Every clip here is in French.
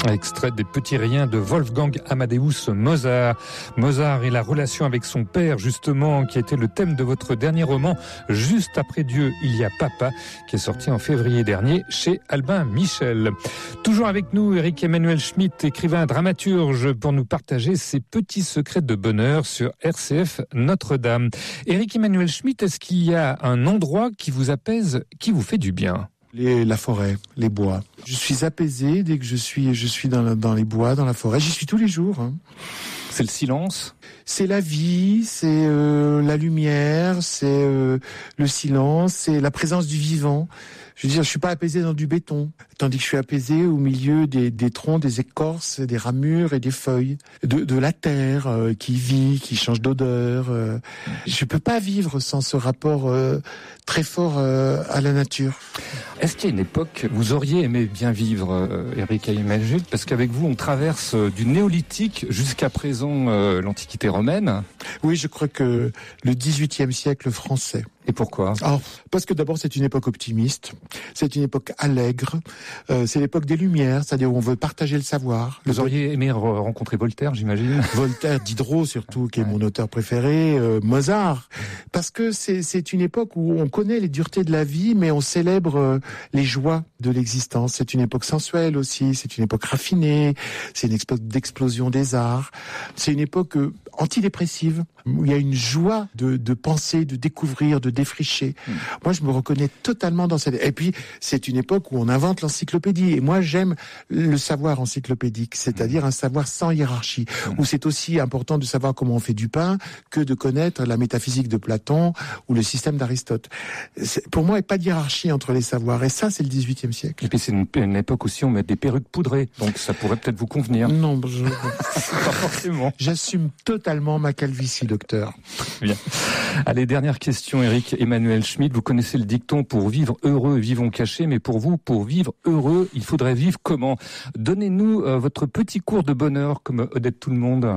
Extrait des Petits Riens de Wolfgang Amadeus Mozart. Mozart et la relation avec son père, justement, qui était le thème de votre dernier roman, Juste après Dieu, il y a papa, qui est sorti en février dernier chez Albin Michel. Toujours avec nous, Éric Emmanuel Schmitt, écrivain dramaturge, pour nous partager ses petits secrets de bonheur sur RCF Notre-Dame. Éric Emmanuel Schmitt, est-ce qu'il y a un endroit qui vous apaise, qui vous fait du bien ? La forêt, les bois. Je suis apaisé dès que je suis dans les bois, dans la forêt. J'y suis tous les jours. C'est le silence ? C'est la vie, c'est la lumière, c'est le silence, c'est la présence du vivant. Je veux dire, je suis pas apaisé dans du béton, tandis que je suis apaisé au milieu des troncs, des écorces, des ramures et des feuilles, de la terre qui vit, qui change d'odeur. Je peux pas vivre sans ce rapport très fort à la nature. Est-ce qu'il y a une époque vous auriez aimé bien vivre, Éric Emmanuel, parce qu'avec vous on traverse du néolithique jusqu'à présent l'Antiquité romaine. Oui, je crois que le XVIIIe siècle français. Et pourquoi ? Parce que d'abord c'est une époque optimiste, c'est une époque allègre, c'est l'époque des Lumières, c'est-à-dire où on veut partager le savoir. Vous auriez aimé rencontrer Voltaire, j'imagine ? Voltaire, Diderot surtout, qui est mon auteur préféré, Mozart. Parce que c'est une époque où on connaît les duretés de la vie, mais on célèbre les joies de l'existence. C'est une époque sensuelle aussi, c'est une époque raffinée, c'est une époque d'explosion des arts, c'est une époque antidépressive, où il y a une joie de penser, de découvrir, de défricher. Moi, je me reconnais totalement dans cette... Et puis, c'est une époque où on invente l'encyclopédie. Et moi, j'aime le savoir encyclopédique, c'est-à-dire un savoir sans hiérarchie, où c'est aussi important de savoir comment on fait du pain que de connaître la métaphysique de Platon ou le système d'Aristote. Pour moi, il n'y a pas de hiérarchie entre les savoirs. Et ça, c'est le XVIIIe siècle. Et puis, c'est une époque aussi où on met des perruques poudrées. Donc, ça pourrait peut-être vous convenir. Non, pas forcément. J'assume totalement ma calvitie, docteur. Bien. Allez, dernière question, Éric Emmanuel Schmitt. Vous connaissez le dicton « Pour vivre heureux, vivons cachés ». Mais pour vous, pour vivre heureux, il faudrait vivre comment ? Donnez-nous votre petit cours de bonheur, comme Odette Tout-le-Monde.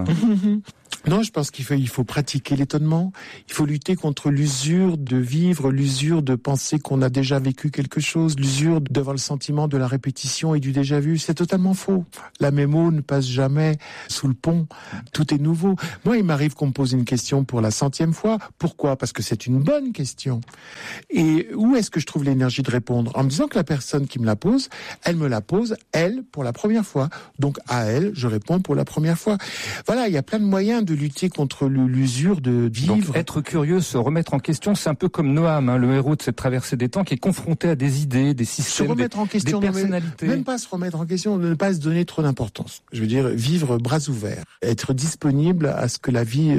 Non, je pense qu'il faut pratiquer l'étonnement. Il faut lutter contre l'usure de vivre, l'usure de penser qu'on a déjà vécu quelque chose, l'usure d'avoir le sentiment de la répétition et du déjà vu. C'est totalement faux. La même eau ne passe jamais sous le pont. Tout est nouveau. Moi, il m'arrive qu'on me pose une question pour la 100e fois. Pourquoi ? Parce que c'est une bonne question. Et où est-ce que je trouve l'énergie de répondre ? En me disant que la personne qui me la pose, elle me la pose, elle, pour la première fois. Donc, à elle, je réponds pour la première fois. Voilà, il y a plein de moyens de lutter contre l'usure de vivre. Donc, être curieux, se remettre en question, c'est un peu comme Noam, le héros de cette traversée des temps, qui est confronté à des idées, des systèmes, se remettre en question, des personnalités. Même pas se remettre en question, ne pas se donner trop d'importance. Je veux dire, vivre bras ouverts, être disponible à ce que la vie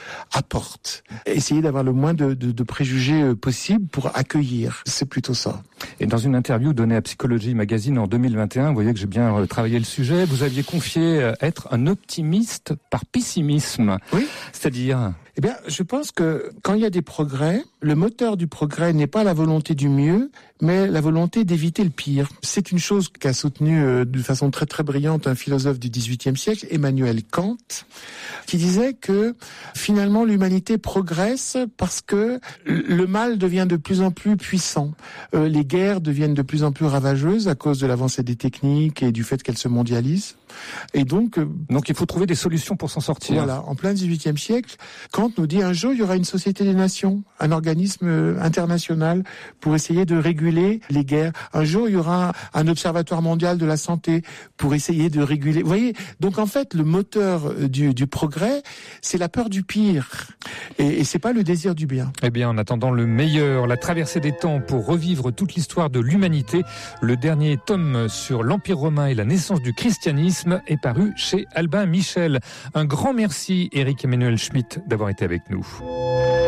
apporte. Essayer d'avoir le moins de préjugés possible pour accueillir. C'est plutôt ça. Et dans une interview donnée à Psychologie Magazine en 2021, vous voyez que j'ai bien travaillé le sujet, vous aviez confié être un optimiste par pessimisme. Oui. C'est-à-dire ? Eh bien, je pense que quand il y a des progrès, le moteur du progrès n'est pas la volonté du mieux, mais la volonté d'éviter le pire. C'est une chose qu'a soutenu de façon très très brillante un philosophe du XVIIIe siècle, Emmanuel Kant, qui disait que finalement l'humanité progresse parce que le mal devient de plus en plus puissant. Les guerres deviennent de plus en plus ravageuses à cause de l'avancée des techniques et du fait qu'elles se mondialisent. Et donc il faut trouver des solutions pour s'en sortir. Voilà, en plein XVIIIe siècle, Kant nous dit un jour il y aura une société des nations, un organisme international pour essayer de réguler les guerres. Un jour il y aura un observatoire mondial de la santé pour essayer de réguler. Vous voyez, donc en fait le moteur du progrès, c'est la peur du pire et c'est pas le désir du bien. Eh bien, en attendant le meilleur, la traversée des temps pour revivre toute l'histoire de l'humanité, le dernier tome sur l'Empire romain et la naissance du christianisme est paru chez Albin Michel. Un grand merci, Éric Emmanuel Schmitt, d'avoir été avec nous.